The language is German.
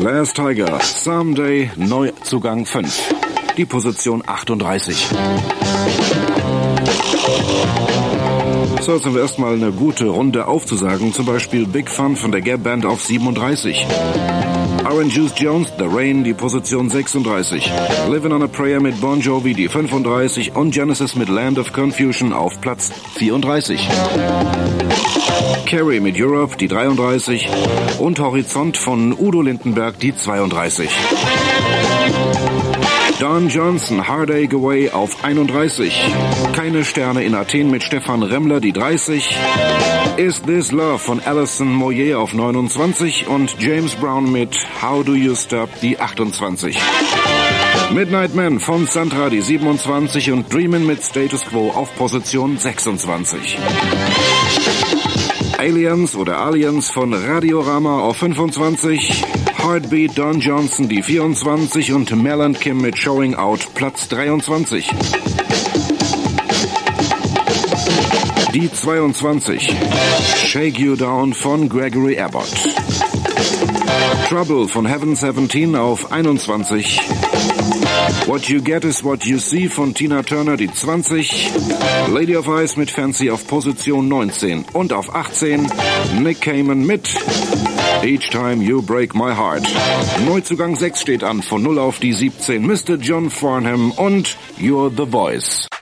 Last Tiger, Someday, Neuzugang 5. Die Position 38. So, jetzt haben wir erstmal eine gute Runde aufzusagen. Zum Beispiel Big Fun von der Gap Band auf 37. Orange Juice Jones, The Rain, die Position 36. Living on a Prayer mit Bon Jovi, die 35. Und Genesis mit Land of Confusion auf Platz 34. Carrie mit Europe, die 33. Und Horizont von Udo Lindenberg, die 32. Don Johnson, Heartache Away auf 31. Keine Sterne in Athen mit Stefan Remmler, die 30. Is This Love von Alison Moyet auf 29 und James Brown mit How Do You Stop, die 28. Midnight Man von Sandra, die 27 und Dreamin' mit Status Quo auf Position 26. Aliens oder Aliens von Radiorama auf 25. Heartbeat Don Johnson, die 24 und Mel and Kim mit Showing Out, Platz 23. Die 22. Shake You Down von Gregory Abbott. Trouble von Heaven 17 auf 21. What You Get Is What You See von Tina Turner, die 20. Lady of Ice mit Fancy auf Position 19. Und auf 18 Nick Cayman mit Each Time You Break My Heart. Neuzugang 6 steht an, von 0 auf die 17. Mr. John Farnham und You're the Voice.